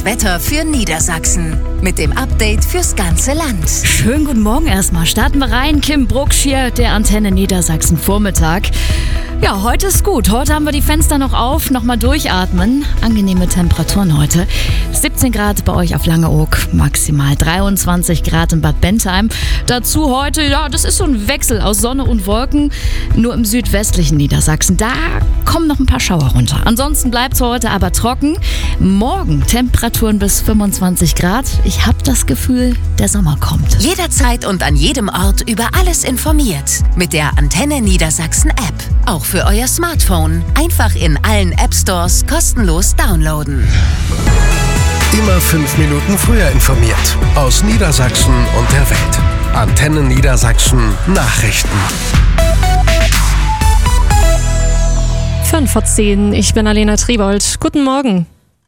Wetter für Niedersachsen mit dem Update fürs ganze Land. Schönen guten Morgen erstmal. Starten wir rein. Kim Brucksch hier, der Antenne Niedersachsen Vormittag. Ja, heute ist gut. Heute haben wir die Fenster noch auf, nochmal durchatmen. Angenehme Temperaturen heute. 17 Grad bei euch auf Langeoog, maximal 23 Grad in Bad Bentheim. Dazu heute, ja, das ist so ein Wechsel aus Sonne und Wolken. Nur im südwestlichen Niedersachsen, da kommen noch ein paar Schauer runter. Ansonsten bleibt es heute aber trocken. Morgen Temperaturen bis 25 Grad. Ich habe das Gefühl, der Sommer kommt. Jederzeit und an jedem Ort über alles informiert. Mit der Antenne Niedersachsen App. Auch für euer Smartphone. Einfach in allen App-Stores kostenlos downloaden. Immer 5 Minuten früher informiert. Aus Niedersachsen und der Welt. Antenne Niedersachsen Nachrichten. 5:10, ich bin Alena Triebold. Guten Morgen.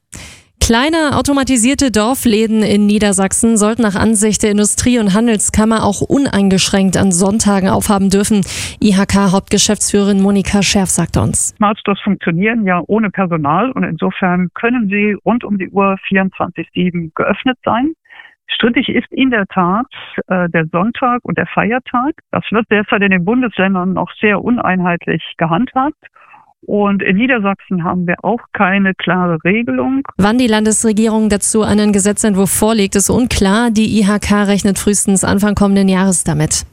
Kleine automatisierte Dorfläden in Niedersachsen sollten nach Ansicht der Industrie- und Handelskammer auch uneingeschränkt an Sonntagen aufhaben dürfen. IHK-Hauptgeschäftsführerin Monika Scherf sagt uns. Smart Stores funktionieren ja ohne Personal und insofern können sie rund um die Uhr 24/7 geöffnet sein. Strittig ist in der Tat der Sonntag und der Feiertag. Das wird derzeit in den Bundesländern noch sehr uneinheitlich gehandhabt. Und in Niedersachsen haben wir auch keine klare Regelung. Wann die Landesregierung dazu einen Gesetzentwurf vorlegt, ist unklar. Die IHK rechnet frühestens Anfang kommenden Jahres damit.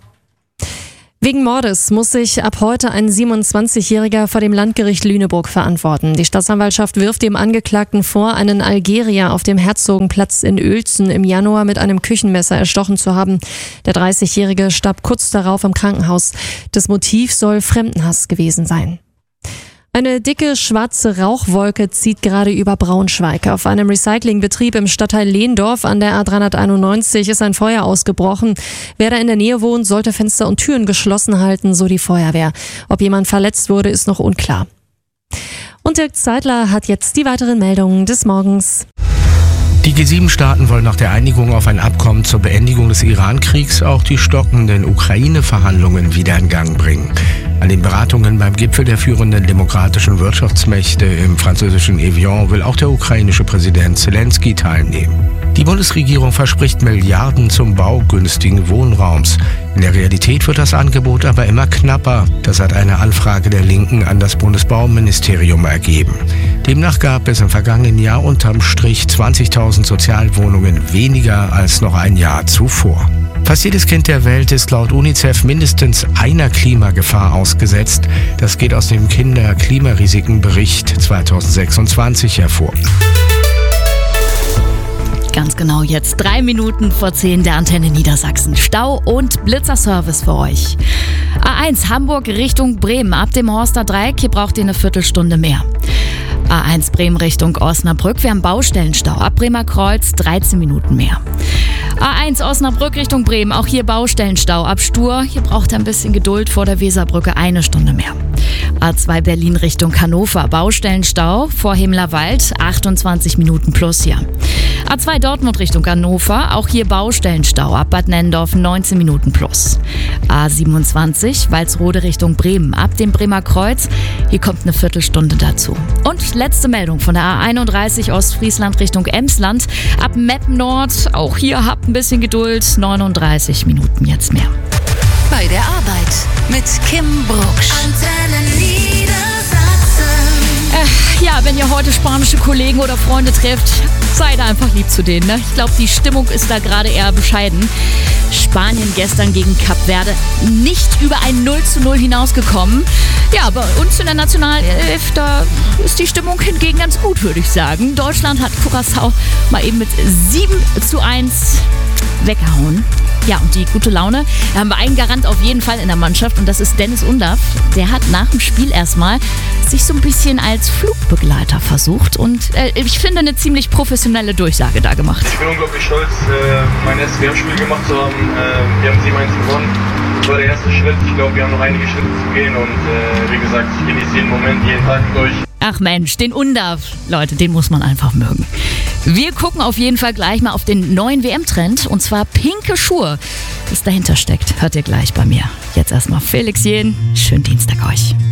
Wegen Mordes muss sich ab heute ein 27-Jähriger vor dem Landgericht Lüneburg verantworten. Die Staatsanwaltschaft wirft dem Angeklagten vor, einen Algerier auf dem Herzogenplatz in Uelzen im Januar mit einem Küchenmesser erstochen zu haben. Der 30-Jährige starb kurz darauf im Krankenhaus. Das Motiv soll Fremdenhass gewesen sein. Eine dicke, schwarze Rauchwolke zieht gerade über Braunschweig. Auf einem Recyclingbetrieb im Stadtteil Lehndorf an der A391 ist ein Feuer ausgebrochen. Wer da in der Nähe wohnt, sollte Fenster und Türen geschlossen halten, so die Feuerwehr. Ob jemand verletzt wurde, ist noch unklar. Und Dirk Zeitler hat jetzt die weiteren Meldungen des Morgens. Die G7-Staaten wollen nach der Einigung auf ein Abkommen zur Beendigung des Iran-Kriegs auch die stockenden Ukraine-Verhandlungen wieder in Gang bringen. An den Beratungen beim Gipfel der führenden demokratischen Wirtschaftsmächte im französischen Evian will auch der ukrainische Präsident Zelensky teilnehmen. Die Bundesregierung verspricht Milliarden zum Bau günstigen Wohnraums. In der Realität wird das Angebot aber immer knapper. Das hat eine Anfrage der Linken an das Bundesbauministerium ergeben. Demnach gab es im vergangenen Jahr unterm Strich 20.000 Sozialwohnungen weniger als noch ein Jahr zuvor. Fast jedes Kind der Welt ist laut UNICEF mindestens einer Klimagefahr ausgesetzt. Das geht aus dem Kinder-Klimarisiken-Bericht 2026 hervor. Ganz genau jetzt 3 Minuten vor 10 der Antenne Niedersachsen. Stau- und Blitzerservice für euch. A1 Hamburg Richtung Bremen. Ab dem Horster Dreieck, hier braucht ihr eine Viertelstunde mehr. A1 Bremen Richtung Osnabrück. Wir haben Baustellenstau. Ab Bremer Kreuz 13 Minuten mehr. A1 Osnabrück Richtung Bremen. Auch hier Baustellenstau. Ab Stur. Hier braucht ihr ein bisschen Geduld vor der Weserbrücke. 1 Stunde mehr. A2 Berlin Richtung Hannover. Baustellenstau vor Hemlerwald. 28 Minuten plus hier. A2 Dortmund Richtung Hannover. Auch hier Baustellenstau. Ab Bad Nennendorf 19 Minuten plus. A27 Walsrode Richtung Bremen. Ab dem Bremer Kreuz. Hier kommt eine Viertelstunde dazu. Und letzte Meldung von der A31 Ostfriesland Richtung Emsland. Ab Meppen Nord. Auch hier habt ein bisschen Geduld. 39 Minuten jetzt mehr. Bei der Arbeit mit Kim Brucksch. Antenne Niedersachsen. Ja, wenn ihr heute spanische Kollegen oder Freunde trefft, seid einfach lieb zu denen. Ne? Ich glaube, die Stimmung ist da gerade eher bescheiden. Spanien gestern gegen Kap Verde nicht über ein 0:0 hinausgekommen. Ja, bei uns in der Nationalelf, da ist die Stimmung hingegen ganz gut, würde ich sagen. Deutschland hat Curaçao mal eben mit 7:1 weggehauen. Ja, und die gute Laune, da haben wir einen Garant auf jeden Fall in der Mannschaft und das ist Dennis Undaff. Der hat nach dem Spiel erstmal sich so ein bisschen als Flugbegleiter versucht und ich finde eine ziemlich professionelle Durchsage da gemacht. Ich bin unglaublich stolz, mein erstes WM-Spiel gemacht zu haben. Wir haben 7:1 gewonnen. Das war der erste Schritt. Ich glaube, wir haben noch einige Schritte zu gehen und wie gesagt, ich genieße jeden Moment, jeden Tag mit euch. Ach Mensch, den Undaff, Leute, den muss man einfach mögen. Wir gucken auf jeden Fall gleich mal auf den neuen WM-Trend und zwar pinke Schuhe. Was dahinter steckt, hört ihr gleich bei mir. Jetzt erstmal Felix Jähn. Schönen Dienstag euch.